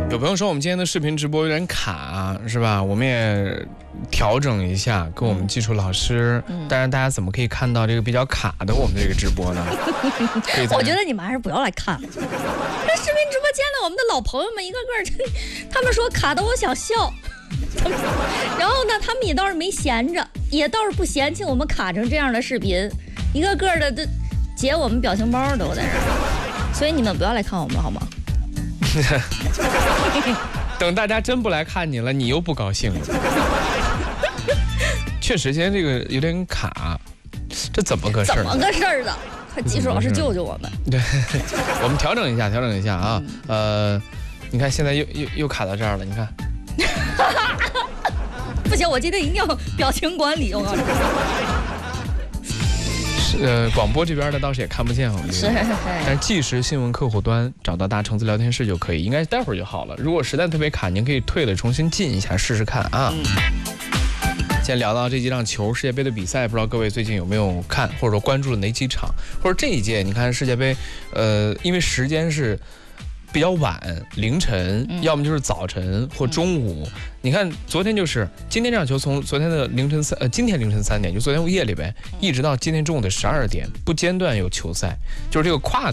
有朋友说我们今天的视频直播有点卡，是吧？我们也调整一下，跟我们技术老师。当然，大家怎么可以看到这个比较卡的我们这个直播呢？ 我觉得你们还是不要来看。这视频直播间的我们的老朋友们一个个，他们说卡的我想笑。然后呢，他们也倒是没闲着，也倒是不嫌弃我们卡成这样的视频，一个个的都截我们表情包都在这儿。所以你们不要来看我们好吗？ 等大家真不来看你了，你又不高兴了。确实，现在这个有点卡，这怎么个事儿？ 怎么个事儿的？快技术老师救救我们！ 对，我们调整一下啊。你看现在又卡到这儿了，你看。 不行，我今天一定要表情管理，我告诉你。广播这边的倒是也看不见我们这个，但是即时新闻客户端找到大橙子聊天室就可以，应该待会儿就好了。如果实在特别卡，您可以退了重新进一下试试看啊。先聊到这几场球世界杯的比赛，不知道各位最近有没有看，或者说关注了哪几场？或者这一届你看世界杯，因为时间是比较晚，凌晨，要么就是早晨或中午。你看昨天就是今天这场球从昨天的今天凌晨3点，就昨天夜里呗，一直到今天中午的12点，不间断有球赛，就是这个跨